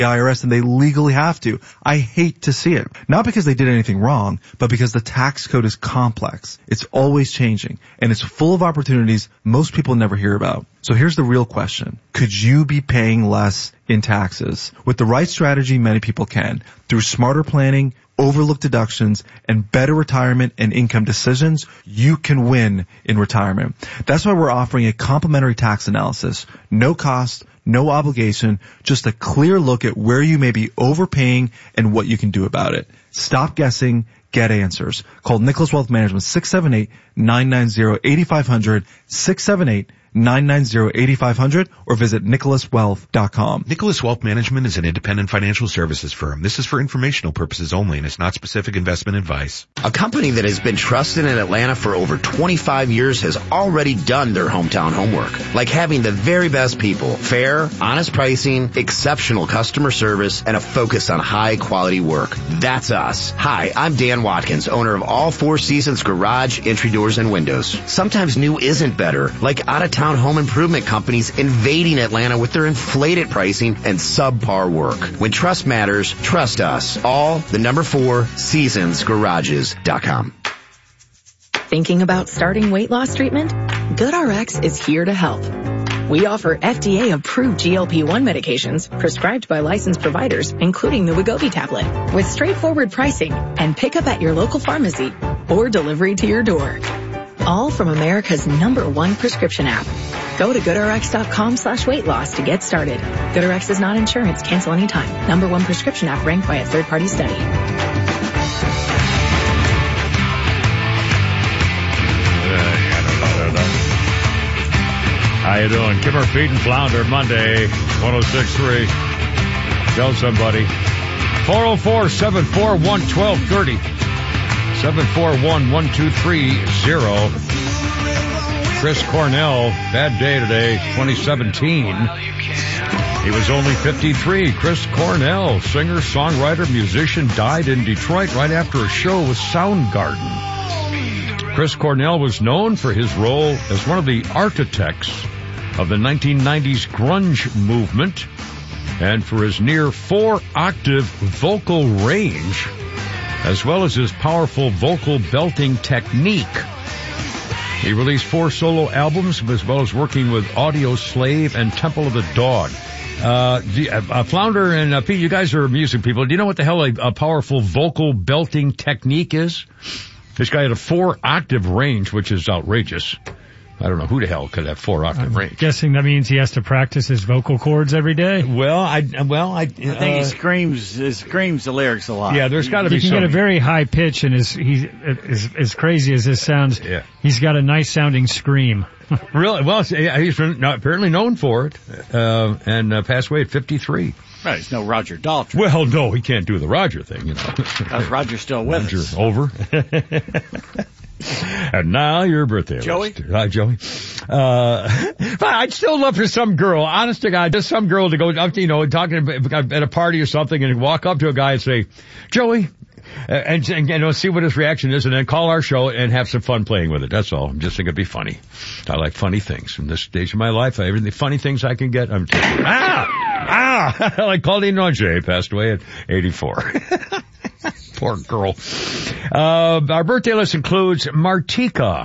the IRS, and they legally have to. I hate to see it. Not because they did anything wrong, but because the tax code is complex. It's always changing, and it's full of opportunities most people never hear about. So here's the real question. Could you be paying less in taxes? With the right strategy, many people can. Through smarter planning, overlooked deductions, and better retirement and income decisions, you can win in retirement. That's why we're offering a complimentary tax analysis. No cost, no obligation, just a clear look at where you may be overpaying and what you can do about it. Stop guessing. Get answers. Call Nicholas Wealth Management 678-990-8500, 678-990-8500, or visit nicholaswealth.com. Nicholas Wealth Management is an independent financial services firm. This is for informational purposes only and is not specific investment advice. A company that has been trusted in Atlanta for over 25 years has already done their hometown homework, like having the very best people, fair, honest pricing, exceptional customer service, and a focus on high quality work. That's us. Hi, I'm Dan Watkins, owner of All Four Seasons Garage, Entry Doors, and Windows. Sometimes new isn't better, like out-of-town home improvement companies invading Atlanta with their inflated pricing and subpar work. When trust matters, trust us. All the number 4 seasonsgarages.com. Thinking about starting weight loss treatment? GoodRx is here to help. We offer FDA-approved GLP-1 medications prescribed by licensed providers, including the Wegovy tablet, with straightforward pricing and pickup at your local pharmacy or delivery to your door. All from America's #1 prescription app. Go to GoodRx.com/weight loss to get started. GoodRx is not insurance. Cancel anytime. #1 prescription app ranked by a third-party study. How you doing? Kimmer, Pete, and Flounder, Monday, 106.3. Tell somebody. 404-741-1230. 741-1230. Chris Cornell, bad day today, 2017. He was only 53. Chris Cornell, singer, songwriter, musician, died in Detroit right after a show with Soundgarden. Chris Cornell was known for his role as one of the architects of the 1990s grunge movement and for his near 4-octave vocal range, as well as his powerful vocal belting technique. He released 4 solo albums, as well as working with Audio Slave and Temple of the Dog. Flounder and Pete, you guys are music people. Do you know what the hell a powerful vocal belting technique is? This guy had a 4-octave range, which is outrageous. I don't know who the hell could have 4-octave range. Guessing that means he has to practice his vocal cords every day. I think he screams the lyrics a lot. Yeah, there's got to be something. He can get a very high pitch, and he's as crazy as this sounds. Yeah. He's got a nice sounding scream. Really? Well, he's apparently known for it, and passed away at 53. Right, he's no Roger Daltrey. Well, no, he can't do the Roger thing, you know. How's Roger still with us? Over. And now your birthday. Joey? Hi, Joey. I'd still love for some girl, honest to God, just some girl to go up to, talking at a party or something and walk up to a guy and say, Joey, and see what his reaction is, and then call our show and have some fun playing with it. That's all. I'm just thinking it'd be funny. I like funny things. In this stage of my life, everything funny things I can get, I'm taking. Like Claudine Roger passed away at 84. Poor girl. Our birthday list includes Martika.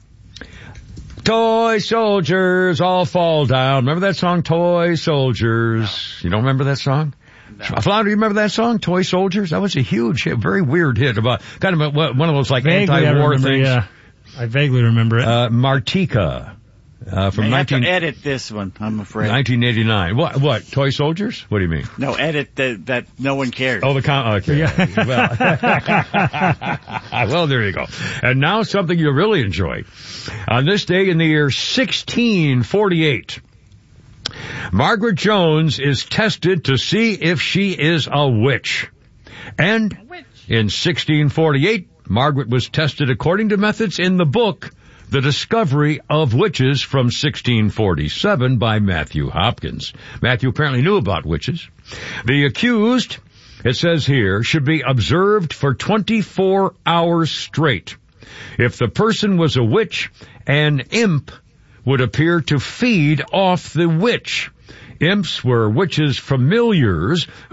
Toy soldiers all fall down. Remember that song, Toy Soldiers? No. You don't remember that song? No. Flounder, you remember that song, Toy Soldiers? That was a huge hit, very weird hit about kind of one of those like vaguely anti-war things. Yeah, I vaguely remember it. Martika. From have to edit this one, I'm afraid. 1989. What? Toy Soldiers? What do you mean? No, edit that no one cares. Oh, okay. Yeah. Well, there you go. And now something you really enjoy. On this day in the year 1648, Margaret Jones is tested to see if she is a witch. And in 1648, Margaret was tested according to methods in the book The Discovery of Witches from 1647 by Matthew Hopkins. Matthew apparently knew about witches. The accused, it says here, should be observed for 24 hours straight. If the person was a witch, an imp would appear to feed off the witch. Imps were witches' familiars